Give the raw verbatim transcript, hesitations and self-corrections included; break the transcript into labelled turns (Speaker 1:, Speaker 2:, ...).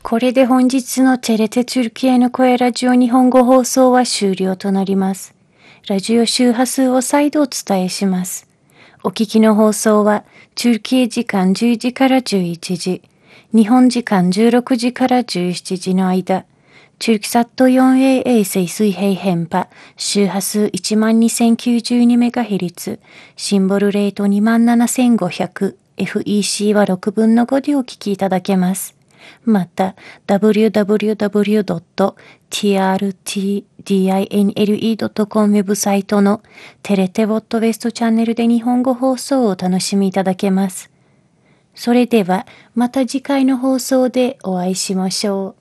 Speaker 1: これで本日のテレテトゥルキエの声ラジオ日本語放送は終了となります。ラジオ周波数を再度お伝えします。お聞きの放送は、トゥルキエ時間じゅうじからじゅういちじ、日本時間じゅうろくじからじゅうしちじの間、トゥルキサット フォーエー 衛星水平変波、周波数 いちまんにせんきゅうじゅうにメガヘルツ、シンボルレート にまんななせんごひゃく、エフイーシー はろくぶんのごでお聞きいただけます。また、ダブリューダブリューダブリュードットティーアールティーディーアイエヌエルイードットコム ウェブサイトのテレテウォットウェストチャンネルで日本語放送をお楽しみいただけます。それでは、また次回の放送でお会いしましょう。